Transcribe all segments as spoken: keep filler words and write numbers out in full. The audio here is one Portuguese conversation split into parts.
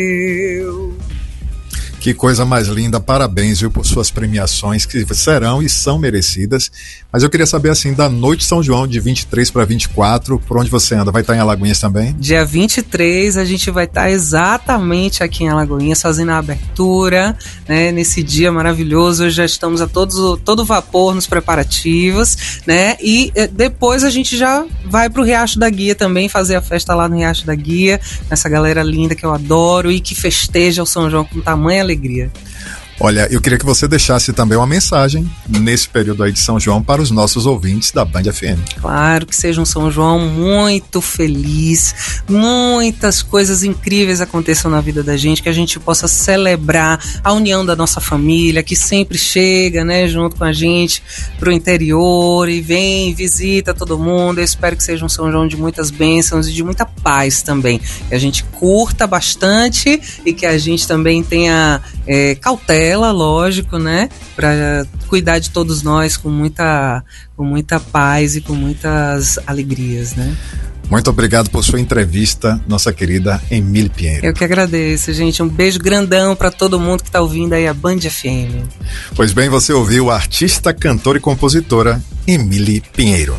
Que coisa mais linda, parabéns, viu, por suas premiações que serão e são merecidas. Mas eu queria saber, assim, da Noite São João de vinte e três para vinte e quatro, por onde você anda? Vai estar em Alagoinhas também? Dia vinte e três a gente vai estar exatamente aqui em Alagoinhas, fazendo a abertura, né, nesse dia maravilhoso. Já estamos a todos, todo vapor nos preparativos, né, e depois a gente já vai pro Riacho da Guia também, fazer a festa lá no Riacho da Guia, essa galera linda que eu adoro e que festeja o São João com tamanha alegria. Olha, eu queria que você deixasse também uma mensagem nesse período aí de São João para os nossos ouvintes da Band F M. Claro, que seja um São João muito feliz, muitas coisas incríveis aconteçam na vida da gente, que a gente possa celebrar a união da nossa família, que sempre chega, né, junto com a gente pro interior e vem, visita todo mundo. Eu espero que seja um São João de muitas bênçãos e de muita paz também, que a gente curta bastante e que a gente também tenha é, cautela, lógico, né, para cuidar de todos nós com muita, com muita paz e com muitas alegrias, né? Muito obrigado por sua entrevista, nossa querida Emília Pinheiro. Eu que agradeço, gente. Um beijo grandão para todo mundo que está ouvindo aí a Band F M. Pois bem, você ouviu a artista, cantora e compositora Emília Pinheiro.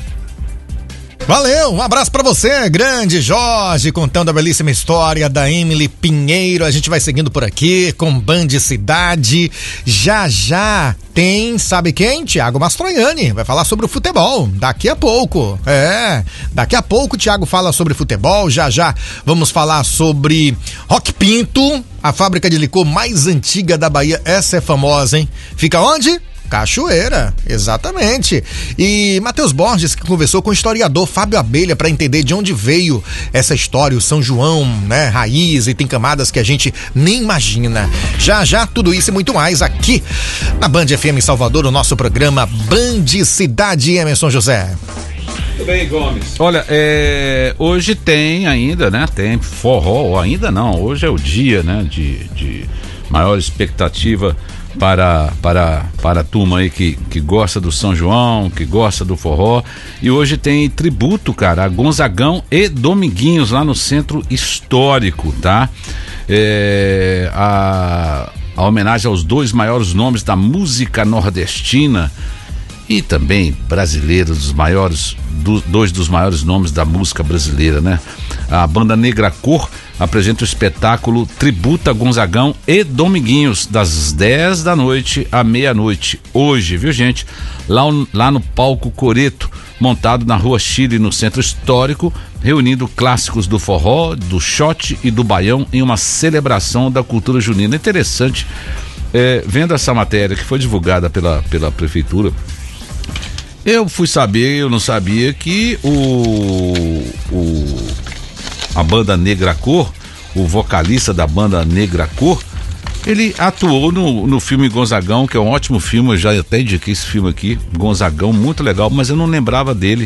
Valeu, um abraço pra você, grande Jorge, contando a belíssima história da Emília Pinheiro. A gente vai seguindo por aqui com Band Cidade. Já já tem, sabe quem? Thiago Mastroianni vai falar sobre o futebol daqui a pouco. É, daqui a pouco o Thiago fala sobre futebol. Já já vamos falar sobre Rock Pinto, a fábrica de licor mais antiga da Bahia. Essa é famosa, hein? Fica onde? Cachoeira, exatamente. E Matheus Borges, que conversou com o historiador Fábio Abelha para entender de onde veio essa história, o São João, né, raiz, e tem camadas que a gente nem imagina. Já já tudo isso e muito mais aqui na Band F M Salvador, o nosso programa Band Cidade. Emerson José. Tudo bem, Gomes? Olha, é, hoje tem ainda, né, tem forró, ainda não, hoje é o dia, né, de, de maior expectativa para, para, para a turma aí que, que gosta do São João, que gosta do forró. E hoje tem tributo, cara, a Gonzagão e Dominguinhos lá no Centro Histórico, tá? É, a, a homenagem aos dois maiores nomes da música nordestina e também brasileiro, dos maiores, do, dois dos maiores nomes da música brasileira, né? A banda Negra Cor apresenta o espetáculo Tributa Gonzagão e Dominguinhos, das dez da noite à meia-noite, hoje, viu, gente? Lá, lá no Palco Coreto, montado na Rua Chile, no Centro Histórico, reunindo clássicos do forró, do shot e do baião em uma celebração da cultura junina. Interessante, é, vendo essa matéria que foi divulgada pela, pela prefeitura, eu fui saber, eu não sabia que o, o a banda Negra Cor, o vocalista da banda Negra Cor, ele atuou no, no filme Gonzagão, que é um ótimo filme, eu já até indiquei esse filme aqui, Gonzagão, muito legal, mas eu não lembrava dele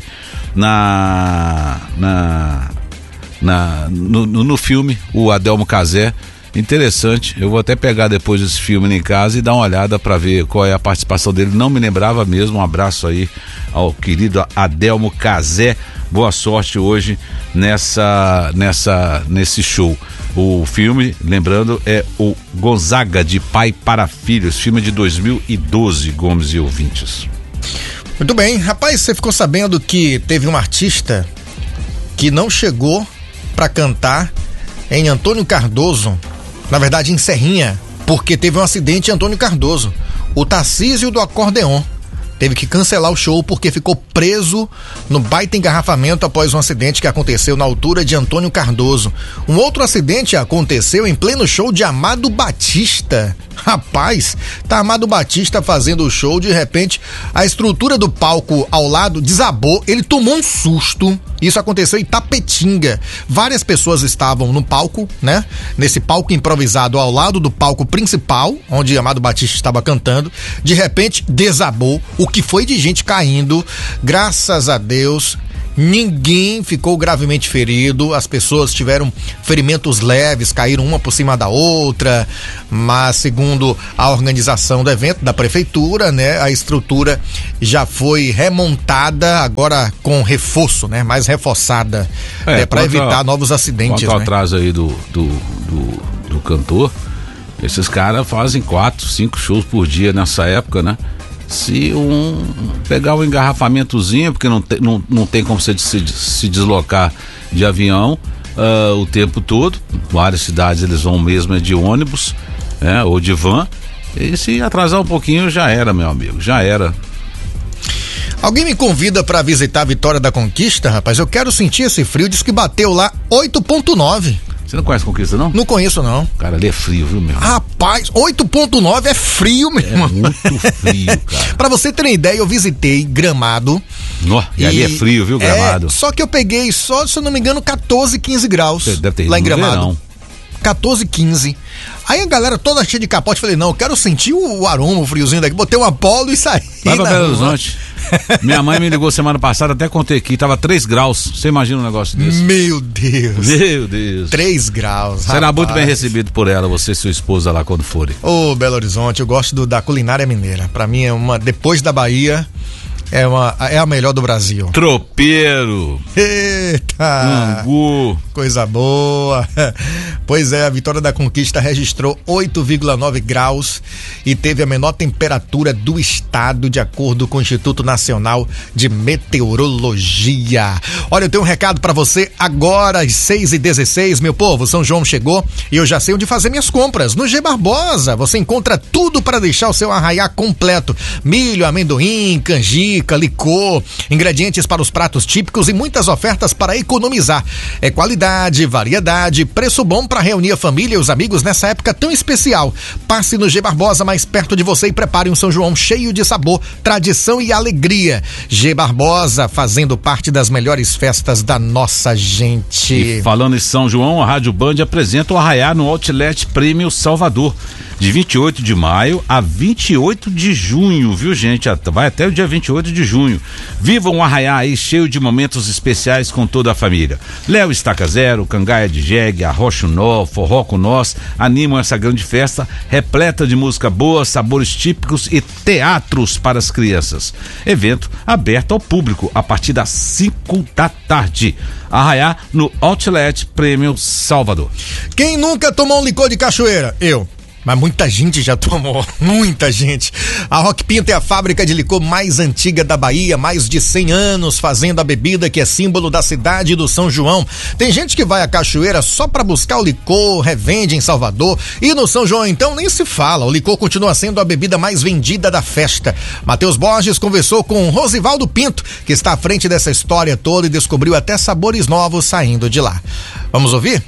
na, na, na no, no, no filme, o Adelmo Cazé. Interessante, eu vou até pegar depois esse filme em casa e dar uma olhada para ver qual é a participação dele, não me lembrava mesmo. Um abraço aí ao querido Adelmo Cazé, boa sorte hoje nessa, nessa, nesse show. O filme, lembrando, é o Gonzaga, de Pai para Filhos, filme de dois mil e doze, Gomes e ouvintes. Muito bem, rapaz, você ficou sabendo que teve um artista que não chegou para cantar em Antônio Cardoso, na verdade em Serrinha, porque teve um acidente em Antônio Cardoso. O Tarcísio do Acordeon teve que cancelar o show porque ficou preso no baita engarrafamento após um acidente que aconteceu na altura de Antônio Cardoso. Um outro acidente aconteceu em pleno show de Amado Batista. Rapaz, tá Amado Batista fazendo o show, de repente a estrutura do palco ao lado desabou, ele tomou um susto. Isso aconteceu em Tapetinga. Várias pessoas estavam no palco, né? Nesse palco improvisado ao lado do palco principal, onde Amado Batista estava cantando. De repente desabou, o que foi de gente caindo. Graças a Deus, ninguém ficou gravemente ferido, as pessoas tiveram ferimentos leves, caíram uma por cima da outra, mas segundo a organização do evento, da prefeitura, né, a estrutura já foi remontada, agora com reforço, né, mais reforçada, é, né, para evitar novos acidentes. Quanto ao né? atraso aí do, do, do, do cantor, esses caras fazem quatro, cinco shows por dia nessa época, né? Se um pegar um engarrafamentozinho, porque não tem, não, não tem como você se, se deslocar de avião uh, o tempo todo, várias cidades eles vão mesmo é de ônibus, né, ou de van, e se atrasar um pouquinho já era, meu amigo, já era. Alguém me convida pra visitar a Vitória da Conquista, rapaz? Eu quero sentir esse frio. Diz que bateu lá oito ponto nove. Você não conhece Conquista, não? Não conheço, não. Cara, ali é frio, viu, meu? Rapaz, oito ponto nove é frio mesmo. É muito frio, cara. Pra você ter ideia, eu visitei Gramado. Nó, e, e ali é frio, viu, Gramado? É, só que eu peguei só, se eu não me engano, catorze, quinze graus. Você deve ter ido lá em no Gramado. verão. catorze, quinze. Aí a galera toda cheia de capote, falei, não, eu quero sentir o, o aroma, o friozinho daqui. Botei uma polo e saí. Vai pra Belo Horizonte. Minha mãe me ligou semana passada, até contei aqui, tava três graus. Você imagina um negócio desse? Meu Deus. Meu Deus. três graus. Será rapaz. muito bem recebido por ela, você e sua esposa lá quando forem. Ô, Belo Horizonte, eu gosto do, da culinária mineira. Pra mim é uma, depois da Bahia, é, uma, é a melhor do Brasil. Tropeiro. Eita. Angu. Coisa boa. Pois é, a Vitória da Conquista registrou oito vírgula nove graus e teve a menor temperatura do estado, de acordo com o Instituto Nacional de Meteorologia. Olha, eu tenho um recado pra você agora, às seis e dezesseis, meu povo. São João chegou e eu já sei onde fazer minhas compras. No G Barbosa, você encontra tudo para deixar o seu arraiá completo: milho, amendoim, canjica, licor, ingredientes para os pratos típicos e muitas ofertas para economizar. É qualidade, variedade, preço bom para reunir a família e os amigos nessa época tão especial. Passe no G Barbosa mais perto de você e prepare um São João cheio de sabor, tradição e alegria. G Barbosa, fazendo parte das melhores festas da nossa gente. E falando em São João, a Rádio Band apresenta o Arraiá no Outlet Premium Salvador, de vinte e oito de maio a vinte e oito de junho, viu, gente? Vai até o dia vinte e oito de junho. Viva um Arraiá aí cheio de momentos especiais com toda a família. Léo Estaca Zero, Cangaia de Jegue, Arrocho Nó, Forró com Nós animam essa grande festa repleta de música boa, sabores típicos e teatros para as crianças. Evento aberto ao público a partir das cinco da tarde. Arraiá no Outlet Premium Salvador. Quem nunca tomou um licor de cachoeira? Eu. Mas muita gente já tomou, muita gente. A Rock Pinto é a fábrica de licor mais antiga da Bahia, mais de cem anos fazendo a bebida que é símbolo da cidade do São João. Tem gente que vai à cachoeira só pra buscar o licor, revende em Salvador, e no São João então nem se fala, o licor continua sendo a bebida mais vendida da festa. Matheus Borges conversou com Rosivaldo Pinto, que está à frente dessa história toda e descobriu até sabores novos saindo de lá. Vamos ouvir?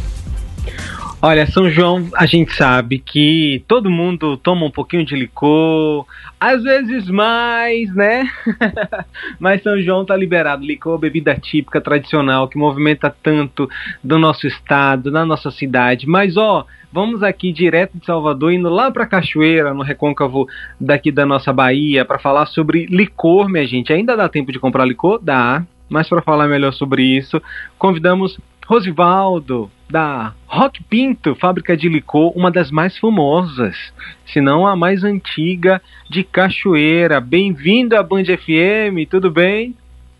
Olha, São João, a gente sabe que todo mundo toma um pouquinho de licor, às vezes mais, né? Mas São João tá liberado. Licor, bebida típica, tradicional, que movimenta tanto do nosso estado, da nossa cidade. Mas, ó, vamos aqui direto de Salvador, indo lá pra Cachoeira, no recôncavo daqui da nossa Bahia, para falar sobre licor, minha gente. Ainda dá tempo de comprar licor? Dá. Mas para falar melhor sobre isso, convidamos Rosivaldo, da Rock Pinto, fábrica de licor, uma das mais famosas, se não a mais antiga de Cachoeira. Bem-vindo à Band F M, tudo bem?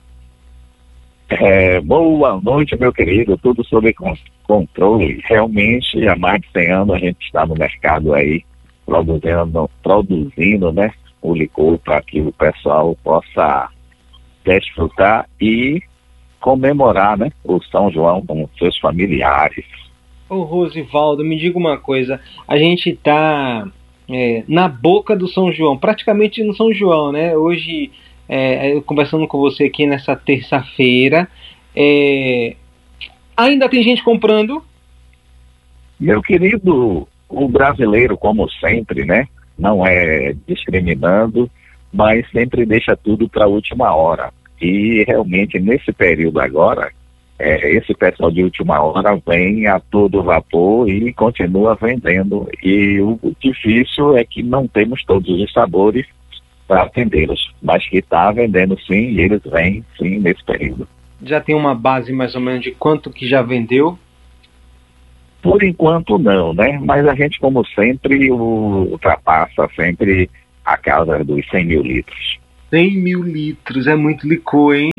É, boa noite, meu querido, tudo sob controle. Realmente, há mais de cem anos a gente está no mercado aí, produzindo, produzindo né, o licor para que o pessoal possa desfrutar e comemorar, né, o São João com seus familiares. Ô Rosivaldo, me diga uma coisa, a gente tá é, na boca do São João, praticamente no São João, né? Hoje, é, eu conversando com você aqui nessa terça-feira, é, ainda tem gente comprando? Meu querido, o brasileiro, como sempre, né, não é discriminando, mas sempre deixa tudo para a última hora. E realmente nesse período agora, é, esse pessoal de última hora vem a todo vapor e continua vendendo. E o difícil é que não temos todos os sabores para atendê-los, mas que está vendendo sim, e eles vêm sim nesse período. Já tem uma base mais ou menos de quanto que já vendeu? Por enquanto não, né? Mas a gente, como sempre, ultrapassa sempre a casa dos cem mil litros. cem mil litros, é muito licor, hein?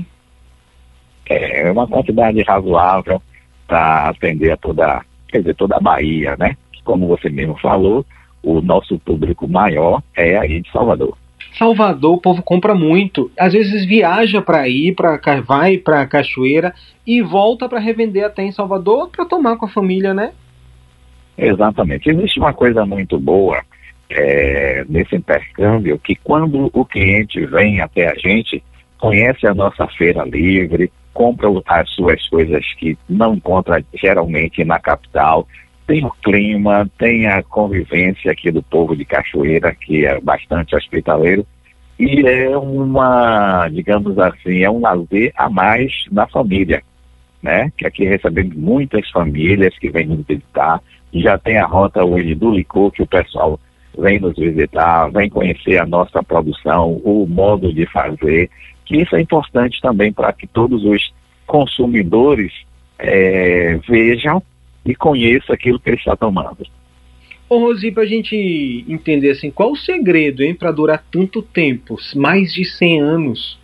É uma quantidade razoável para atender a toda, quer dizer, toda a Bahia, né? como você mesmo falou, o nosso público maior é aí de Salvador. Salvador, o povo compra muito. Às vezes viaja para ir, pra, vai para Cachoeira e volta para revender até em Salvador para tomar com a família, né? Exatamente. Existe uma coisa muito boa é, nesse intercâmbio, que quando o cliente vem até a gente, conhece a nossa feira livre, compra as suas coisas que não encontra geralmente na capital, tem o clima, tem a convivência aqui do povo de Cachoeira, que é bastante hospitaleiro, e é uma, digamos assim, é um lazer a mais na família, né? Que aqui recebemos muitas famílias que vêm nos visitar, e já tem a rota hoje do licor, que o pessoal vem nos visitar, vem conhecer a nossa produção, o modo de fazer, que isso é importante também para que todos os consumidores é, vejam e conheçam aquilo que ele está tomando. Ô Rosi, para a gente entender assim, qual o segredo, hein, para durar tanto tempo, mais de cem anos?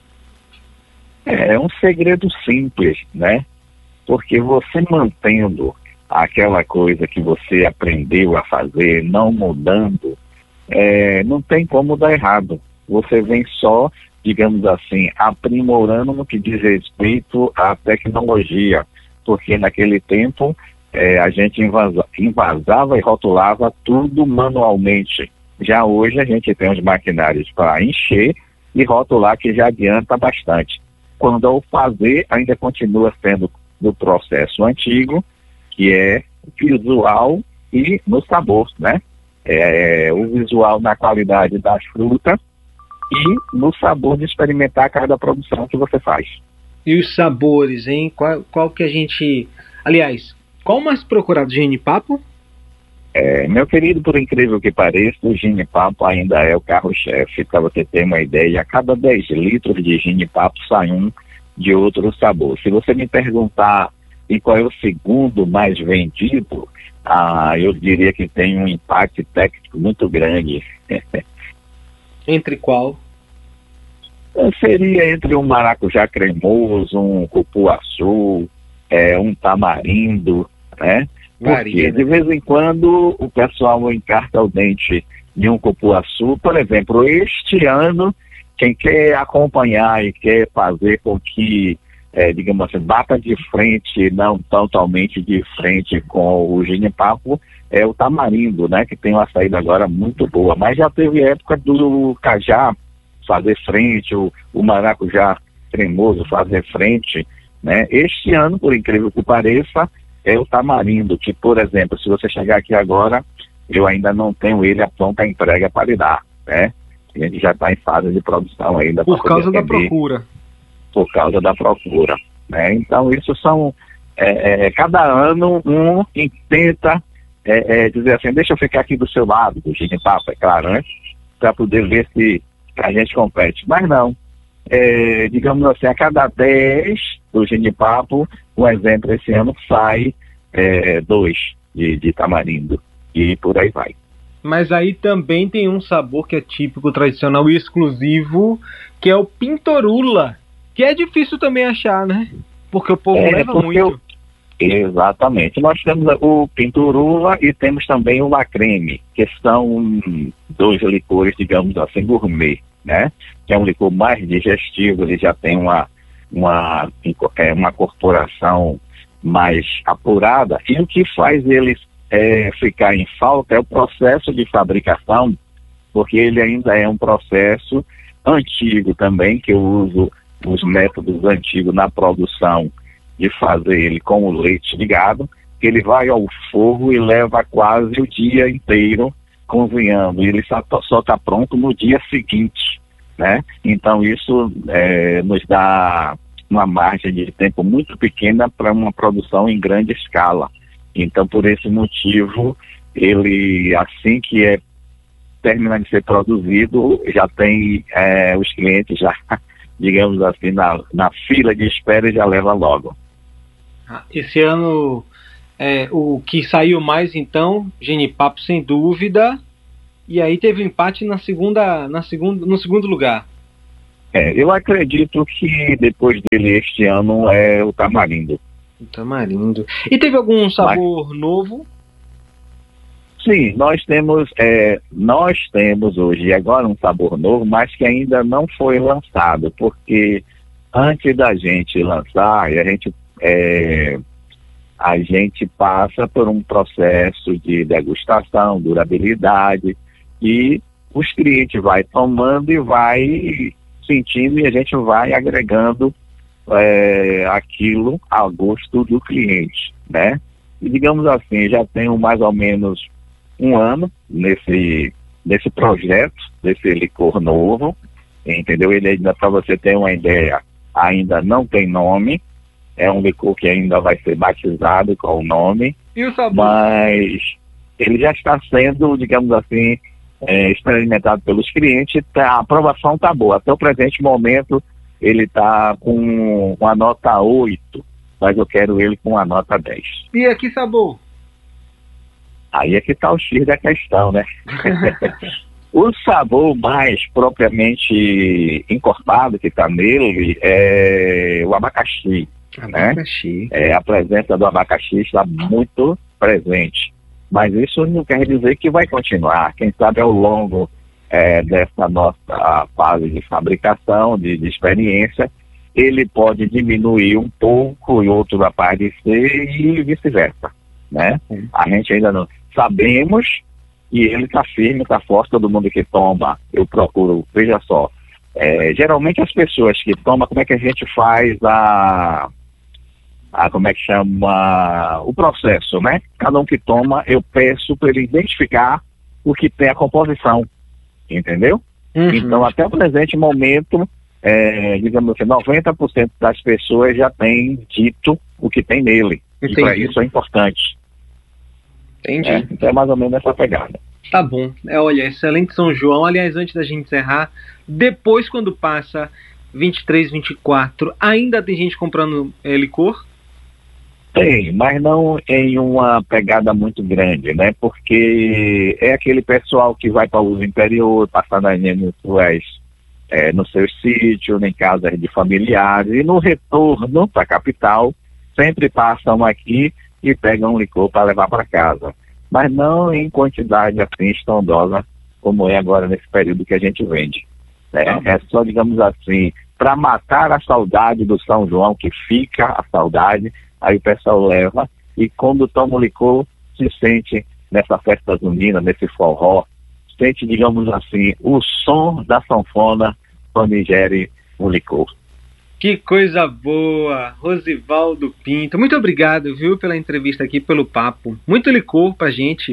É um segredo simples, né? Porque você mantendo aquela coisa que você aprendeu a fazer, não mudando, é, não tem como dar errado. Você vem só, digamos assim, aprimorando no que diz respeito à tecnologia, porque naquele tempo é, a gente invasa, invasava e rotulava tudo manualmente. Já hoje a gente tem os maquinários para encher e rotular, que já adianta bastante. Quando ao fazer, ainda continua sendo do processo antigo, que é visual e no sabor, né? É, o visual na qualidade das frutas e no sabor de experimentar cada produção que você faz. E os sabores, hein? Qual, qual que a gente... Aliás, qual o mais procurado, Genipapo? É, meu querido, por incrível que pareça, o Genipapo ainda é o carro-chefe. Para você ter uma ideia, a cada dez litros de Genipapo sai um de outro sabor. Se você me perguntar e qual é o segundo mais vendido, ah, eu diria que tem um impacto técnico muito grande. Entre qual? Seria entre um maracujá cremoso, um cupuaçu, é, um tamarindo, né? Porque Varia, né? De vez em quando o pessoal encarta o dente de um cupuaçu. Por exemplo, este ano, quem quer acompanhar e quer fazer com que, é, digamos assim, bata de frente, não totalmente de frente com o Genipapo, é o tamarindo, né? Que tem uma saída agora muito boa. Mas já teve época do cajá fazer frente, o, o maracujá cremoso fazer frente, né? Este ano, por incrível que pareça, é o tamarindo, que, por exemplo, se você chegar aqui agora, eu ainda não tenho ele a pronta entrega para lhe dar, né? A gente já está em fase de produção ainda. Por causa da procura. Por causa da procura, né? Então, isso são, é, é, cada ano, um tenta é, é, dizer assim, deixa eu ficar aqui do seu lado, do Genipapo, é claro, né? Para poder ver se a gente compete. Mas não. É, digamos assim, a cada dez do Genipapo, um exemplo, esse ano sai é, dois de, de tamarindo. E por aí vai. Mas aí também tem um sabor que é típico, tradicional e exclusivo, que é o Pintorula, que é difícil também achar, né? Porque o povo é, leva muito. Eu... Exatamente. Nós temos o Pintorula e temos também o Lacreme, que são dois licores, digamos assim, gourmet, né? Que é um licor mais digestivo, ele já tem uma, uma, uma corporação mais apurada, e o que faz ele é, ficar em falta é o processo de fabricação, porque ele ainda é um processo antigo também, que eu uso os métodos antigos na produção de fazer ele com o leite de gado, que ele vai ao fogo e leva quase o dia inteiro cozinhando, e ele só está pronto no dia seguinte, né? Então isso é, nos dá uma margem de tempo muito pequena para uma produção em grande escala. Então, por esse motivo, ele, assim que é termina de ser produzido, já tem é, os clientes já, digamos assim, na, na fila de espera e já leva logo. Esse ano, é, o que saiu mais, então, Genipapo, sem dúvida, e aí teve um empate na segunda, na segunda, no segundo lugar. É, eu acredito que depois dele este ano é o tamarindo. O tamarindo. E teve algum sabor Mas, novo? Sim, nós temos, é, nós temos hoje agora um sabor novo, mas que ainda não foi lançado, porque antes da gente lançar, a gente, é, a gente passa por um processo de degustação, durabilidade, e os clientes vai tomando e vai sentindo, e a gente vai agregando é, aquilo ao gosto do cliente, né? E digamos assim, já tenho mais ou menos um ano nesse, nesse projeto, desse licor novo, entendeu? Ele ainda, para você ter uma ideia, ainda não tem nome, é um licor que ainda vai ser batizado com o nome, E o sabor? mas ele já está sendo, digamos assim, é, experimentado pelos clientes, tá, a aprovação está boa. Até o presente momento ele está com uma nota oito, mas eu quero ele com a nota dez. E a que sabor? Aí é que está o X da questão, né? O sabor mais propriamente encorpado que está nele é o abacaxi, né? Abacaxi. É, a presença do abacaxi está muito presente. Mas isso não quer dizer que vai continuar. Quem sabe ao longo é, dessa nossa fase de fabricação, de, de experiência, ele pode diminuir um pouco e outro aparecer e vice-versa, né? A gente ainda não sabemos, e ele está firme, está forte. Todo mundo que toma, eu procuro, veja só, é, geralmente as pessoas que tomam, como é que a gente faz a, a como é que chama, o processo, né? Cada um que toma, eu peço para ele identificar o que tem a composição, entendeu? Uhum. Então, até o presente momento, é, digamos assim, noventa por cento das pessoas já tem dito o que tem nele. Entendi. E para isso é importante. Entendi. É, então é mais ou menos essa pegada. Tá bom. É, olha, excelente São João. Aliás, antes da gente encerrar, depois quando passa vinte e três, vinte e quatro, ainda tem gente comprando é, licor? Tem, mas não em uma pegada muito grande, né? Porque é aquele pessoal que vai para o interior, passar nas suas, é, no seu sítio, em casas de familiares, e no retorno para a capital, sempre passam aqui e pegam um licor para levar para casa. Mas não em quantidade assim estrondosa como é agora nesse período que a gente vende, né? Ah, é só, digamos assim, para matar a saudade do São João, que fica a saudade, aí o pessoal leva, e quando toma o licor, se sente nessa festa junina, nesse forró, sente, digamos assim, o som da sanfona quando ingere o licor. Que coisa boa, Rosivaldo Pinto. Muito obrigado, viu, pela entrevista aqui, pelo papo. Muito licor pra gente.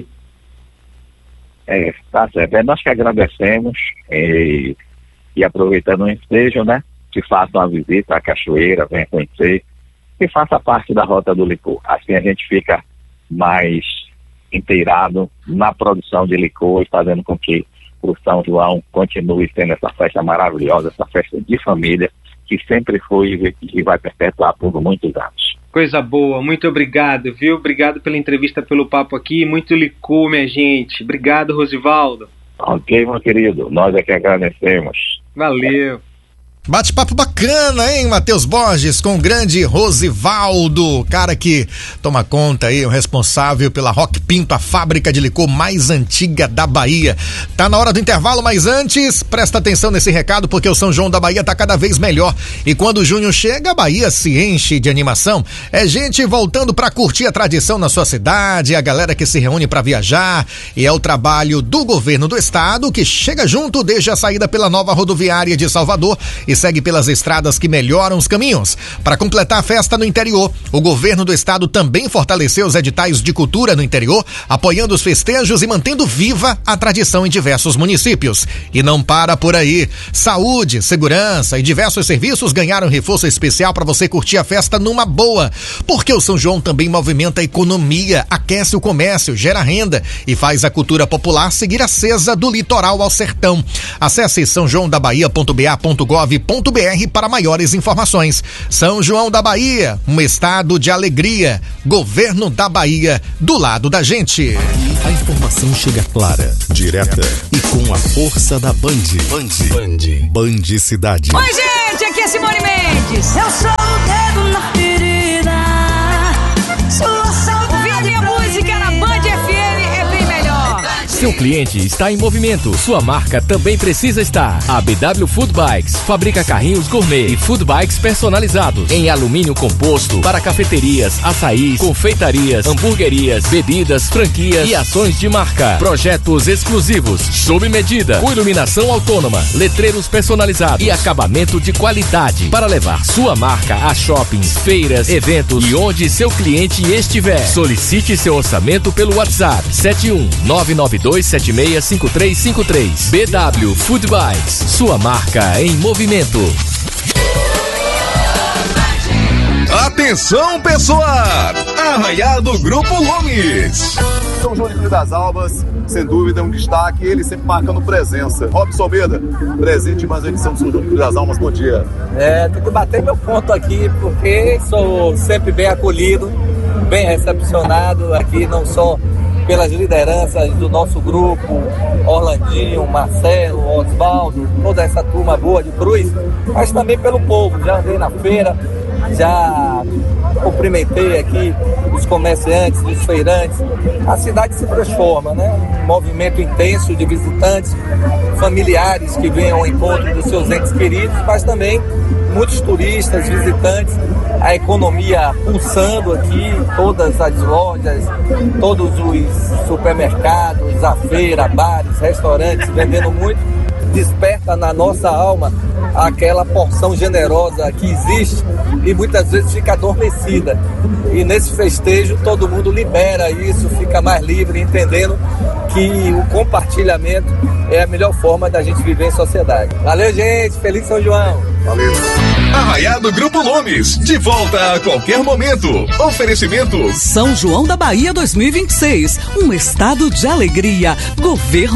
É, tá certo. É nós que agradecemos, e, e aproveitando o ensejo, né, que façam a visita à cachoeira, venha conhecer, e faça parte da Rota do Licor. Assim a gente fica mais inteirado na produção de licor e fazendo com que o São João continue sendo essa festa maravilhosa, essa festa de família, que sempre foi e que vai perpetuar por muitos anos. Coisa boa, muito obrigado, viu? Obrigado pela entrevista, pelo papo aqui, muito licor, minha gente. Obrigado, Rosivaldo. Ok, meu querido, nós é que agradecemos. Valeu. Bate-papo bacana, hein, Matheus Borges, com o grande Rosivaldo, cara que toma conta aí, o responsável pela Rock Pinto, a fábrica de licor mais antiga da Bahia. Tá na hora do intervalo, mas antes, presta atenção nesse recado, porque o São João da Bahia tá cada vez melhor. E quando o junho chega, a Bahia se enche de animação. É gente voltando pra curtir a tradição na sua cidade, a galera que se reúne pra viajar, e é o trabalho do governo do estado que chega junto desde a saída pela nova rodoviária de Salvador e segue pelas estradas que melhoram os caminhos. Para completar a festa no interior, o governo do estado também fortaleceu os editais de cultura no interior, apoiando os festejos e mantendo viva a tradição em diversos municípios. E não para por aí. Saúde, segurança e diversos serviços ganharam reforço especial para você curtir a festa numa boa. Porque o São João também movimenta a economia, aquece o comércio, gera renda e faz a cultura popular seguir acesa do litoral ao sertão. Acesse são joão da bahia ponto b a ponto gov ponto b r para maiores informações. São João da Bahia, um estado de alegria. Governo da Bahia, do lado da gente. A informação chega clara, direta e com a força da Band. Band. Band. Band Cidade. Oi, gente, aqui é Simone Mendes. Eu sou o dedo na ferida. Sua saudade. Ouvir a minha música na Band F M é bem melhor. Seu cliente está em movimento, sua marca também precisa estar. A B W Food Bikes fabrica carrinhos gourmet e food bikes personalizados em alumínio composto para cafeterias, açaís, confeitarias, hamburguerias, bebidas, franquias e ações de marca. Projetos exclusivos, sob medida, com iluminação autônoma, letreiros personalizados e acabamento de qualidade para levar sua marca a shoppings, feiras, eventos e onde seu cliente estiver. Solicite seu orçamento pelo WhatsApp sete um nove nove dois sete seis cinco três cinco três. B W Food Bikes, sua marca em movimento. Atenção, pessoal! Arraiado Grupo Gomes. São João de Cruz das Almas, sem dúvida, um destaque, ele sempre marcando presença. Robson Almeida, presente em mais uma edição do São João de Cruz das Almas, bom dia. É, tem que bater meu ponto aqui, porque sou sempre bem acolhido, bem recepcionado aqui, não só pelas lideranças do nosso grupo, Orlandinho, Marcelo, Osvaldo, toda essa turma boa de Cruz, mas também pelo povo. Já andei na feira, já cumprimentei aqui os comerciantes, os feirantes. A cidade se transforma, né? Um movimento intenso de visitantes, familiares que vêm ao encontro dos seus entes queridos, mas também muitos turistas, visitantes, a economia pulsando aqui, todas as lojas, todos os supermercados, a feira, bares, restaurantes vendendo muito, desperta na nossa alma aquela porção generosa que existe e muitas vezes fica adormecida. E nesse festejo todo mundo libera isso, fica mais livre, entendendo que o compartilhamento é a melhor forma da gente viver em sociedade. Valeu, gente! Feliz São João! Valeu! Arraiado Grupo Gomes, de volta a qualquer momento. Oferecimento São João da Bahia dois mil e vinte e seis, um estado de alegria. Governo